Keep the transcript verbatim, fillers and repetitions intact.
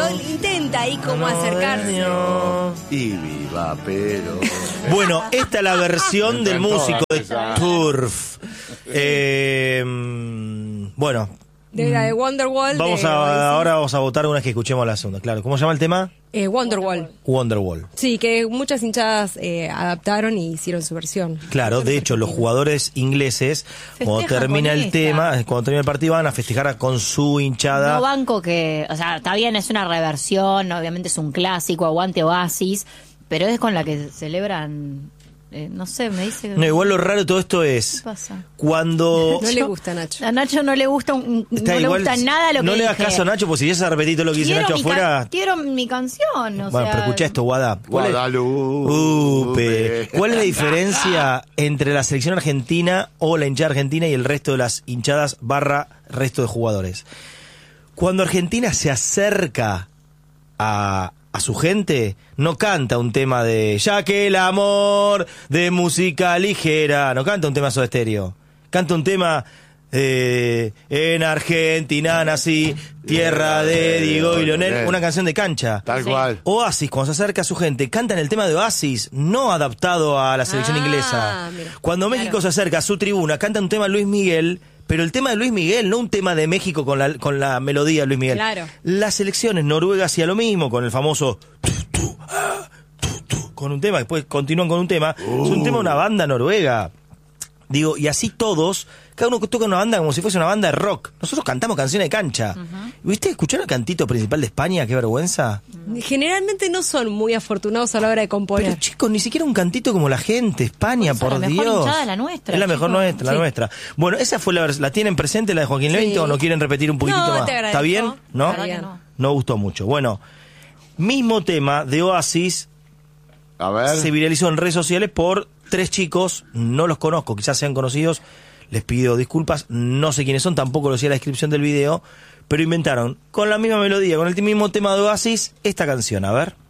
intenta ahí como acercarse. Y viva, pero... Bueno, esta es la versión del músico de Turf. Eh, bueno. De la de Wonderwall. Vamos de a, Oasis. ahora vamos a votar una vez que escuchemos la segunda, claro. ¿Cómo se llama el tema? Eh, Wonderwall. Wonderwall. Sí, que muchas hinchadas eh, adaptaron y hicieron su versión. Claro, de hecho, los jugadores ingleses, cuando Festejan termina con el esa. tema, cuando termina el partido, van a festejar con su hinchada. No banco que, o sea, está bien, es una reversión, obviamente es un clásico, aguante Oasis, pero es con la que celebran, eh, no sé, me dice... No, igual lo raro de todo esto ¿Qué es pasa? cuando... No le gusta a Nacho. A Nacho no le gusta, un, Está no igual, le gusta nada lo que no le hagas dije. caso a Nacho, porque si ya se repetido lo que dice Quiero Nacho mi ca- afuera... Quiero mi canción, o Bueno, sea... pero escucha esto, Guada. ¿Cuál es- Guadalupe. Upe. ¿Cuál es la diferencia entre la selección argentina o la hinchada argentina y el resto de las hinchadas barra resto de jugadores? Cuando Argentina se acerca a, a su gente, no canta un tema de ya que el amor de música ligera, no canta un tema Soda Stereo, canta un tema eh, en Argentina nací, tierra de Diego y Leonel, una canción de cancha. Tal Sí. cual. Oasis, cuando se acerca a su gente, cantan el tema de Oasis, no adaptado a la selección Ah, inglesa. mira. Cuando México se acerca a su tribuna, cantan un tema de Luis Miguel, pero el tema de Luis Miguel, no un tema de México con la, con la melodía de Luis Miguel. Claro. Las selecciones, Noruega hacía lo mismo, con el famoso... tu, tu, ah, tu, tu, con un tema, después continúan con un tema. Es un tema de una banda noruega. Digo, y así todos, cada uno toca una banda como si fuese una banda de rock. Nosotros cantamos canciones de cancha. ¿Viste? ¿Escucharon el cantito principal de España? Qué vergüenza. Generalmente no son muy afortunados a la hora de componer. Pero chicos, ni siquiera un cantito como la gente, España, Por por, eso, la mejor Dios. hinchada es la nuestra, Es la mejor chicos. nuestra, la Sí. nuestra. Bueno, esa fue la vers- ¿la tienen presente la de Joaquín Sí. Levento o no quieren repetir un poquitito No, más? te agradezco. ¿Está bien? ¿No? La verdad que no. No gustó mucho. Bueno, mismo tema de Oasis A ver. se viralizó en redes sociales por tres chicos, no los conozco, quizás sean conocidos, les pido disculpas, no sé quiénes son, tampoco lo decía la descripción del video, pero inventaron con la misma melodía, con el mismo tema de Oasis, esta canción, a ver.